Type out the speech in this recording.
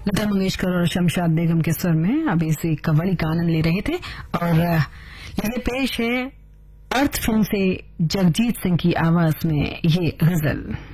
लता मंगेशकर और शमशाद बेगम के स्वर में अब इसी कव्वाली का आनंद ले रहे थे। और ये पेश है अर्थ फिल्म से जगजीत सिंह की आवाज में ये गजल।